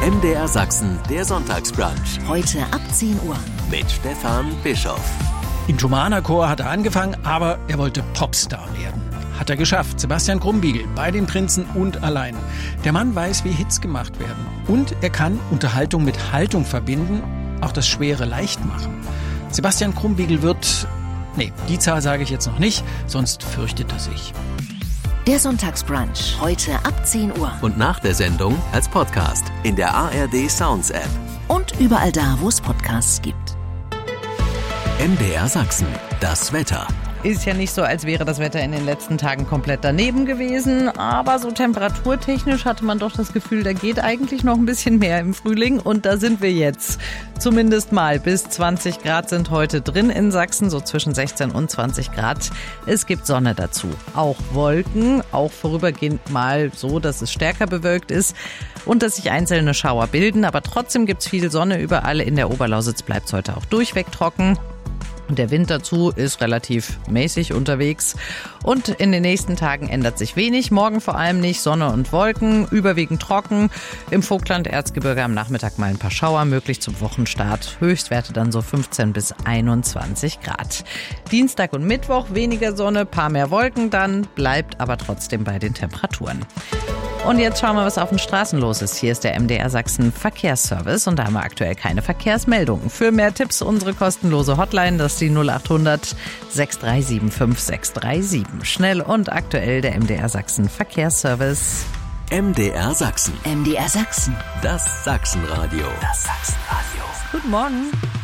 MDR Sachsen, der Sonntagsbrunch. Heute ab 10 Uhr. Mit Stefan Bischoff. Im Thomanerchor hat er angefangen, aber er wollte Popstar werden. Hat er geschafft. Sebastian Krumbiegel bei den Prinzen und allein. Der Mann weiß, wie Hits gemacht werden. Und er kann Unterhaltung mit Haltung verbinden, auch das Schwere leicht machen. Sebastian Krumbiegel wird... Nee, die Zahl sage ich jetzt noch nicht, sonst fürchtet er sich. Der Sonntagsbrunch. Heute ab 10 Uhr. Und nach der Sendung als Podcast in der ARD Sounds App. Und überall da, wo es Podcasts gibt. MDR Sachsen. Das Wetter. Ist ja nicht so, als wäre das Wetter in den letzten Tagen komplett daneben gewesen, aber so temperaturtechnisch hatte man doch das Gefühl, da geht eigentlich noch ein bisschen mehr im Frühling und da sind wir jetzt. Zumindest mal bis 20 Grad sind heute drin in Sachsen, so zwischen 16 und 20 Grad. Es gibt Sonne dazu, auch Wolken, auch vorübergehend mal so, dass es stärker bewölkt ist und dass sich einzelne Schauer bilden, aber trotzdem gibt's viel Sonne überall. In der Oberlausitz bleibt's heute auch durchweg trocken. Der Wind dazu ist relativ mäßig unterwegs und in den nächsten Tagen ändert sich wenig. Morgen vor allem nicht, Sonne und Wolken, überwiegend trocken. Im Vogtland, Erzgebirge am Nachmittag mal ein paar Schauer, möglich zum Wochenstart. Höchstwerte dann so 15 bis 21 Grad. Dienstag und Mittwoch weniger Sonne, paar mehr Wolken dann, bleibt aber trotzdem bei den Temperaturen. Und jetzt schauen wir, was auf den Straßen los ist. Hier ist der MDR Sachsen Verkehrsservice und da haben wir aktuell keine Verkehrsmeldungen. Für mehr Tipps unsere kostenlose Hotline, das ist die 0800 637 5637. Schnell und aktuell der MDR Sachsen Verkehrsservice. MDR Sachsen. MDR Sachsen. Das Sachsenradio. Das Sachsenradio. Guten Morgen.